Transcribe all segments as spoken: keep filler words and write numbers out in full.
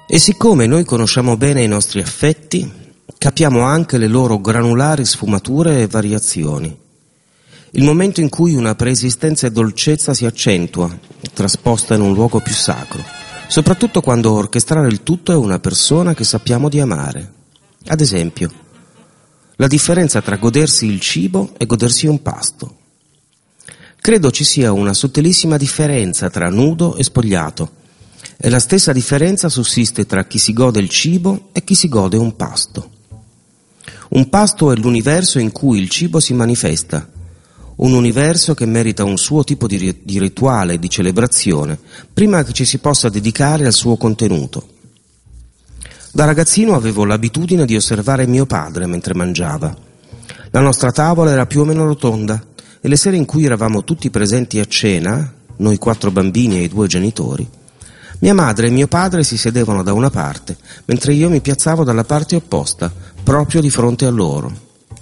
E siccome noi conosciamo bene i nostri affetti, capiamo anche le loro granulari sfumature e variazioni. Il momento in cui una preesistenza e dolcezza si accentua, trasposta in un luogo più sacro, soprattutto quando orchestrare il tutto è una persona che sappiamo di amare. Ad esempio, la differenza tra godersi il cibo e godersi un pasto. Credo ci sia una sottilissima differenza tra nudo e spogliato, e la stessa differenza sussiste tra chi si gode il cibo e chi si gode un pasto. Un pasto è l'universo in cui il cibo si manifesta, un universo che merita un suo tipo di, di rituale e di celebrazione prima che ci si possa dedicare al suo contenuto. Da ragazzino avevo l'abitudine di osservare mio padre mentre mangiava. La nostra tavola era più o meno rotonda e le sere in cui eravamo tutti presenti a cena, noi quattro bambini e i due genitori, mia madre e mio padre si sedevano da una parte, mentre io mi piazzavo dalla parte opposta, proprio di fronte a loro.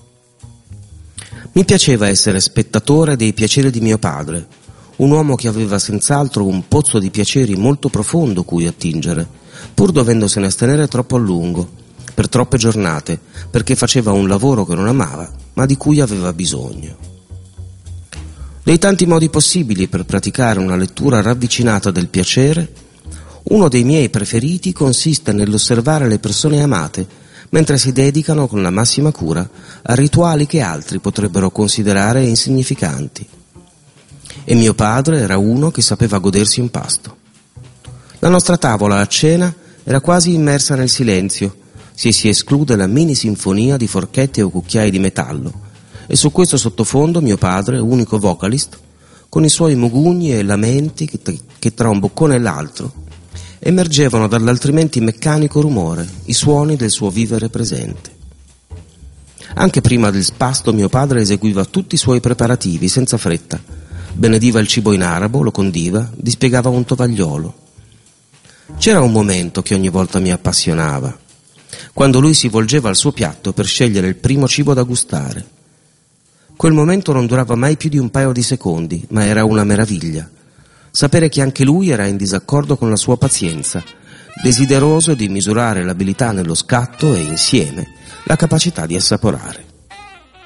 Mi piaceva essere spettatore dei piaceri di mio padre, un uomo che aveva senz'altro un pozzo di piaceri molto profondo cui attingere, pur dovendosene astenere troppo a lungo, per troppe giornate, perché faceva un lavoro che non amava, ma di cui aveva bisogno. Dei tanti modi possibili per praticare una lettura ravvicinata del piacere, uno dei miei preferiti consiste nell'osservare le persone amate mentre si dedicano con la massima cura a rituali che altri potrebbero considerare insignificanti. E mio padre era uno che sapeva godersi un pasto. La nostra tavola a cena era quasi immersa nel silenzio, se si esclude la mini sinfonia di forchette o cucchiai di metallo, e su questo sottofondo mio padre, unico vocalist, con i suoi mugugni e lamenti che, che tra un boccone e l'altro emergevano dall'altrimenti meccanico rumore, i suoni del suo vivere presente. Anche prima del pasto mio padre eseguiva tutti i suoi preparativi senza fretta, benediva il cibo in arabo, lo condiva, dispiegava un tovagliolo. C'era un momento che ogni volta mi appassionava, quando lui si volgeva al suo piatto per scegliere il primo cibo da gustare. Quel momento non durava mai più di un paio di secondi, ma era una meraviglia. Sapere che anche lui era in disaccordo con la sua pazienza, desideroso di misurare l'abilità nello scatto e, insieme, la capacità di assaporare.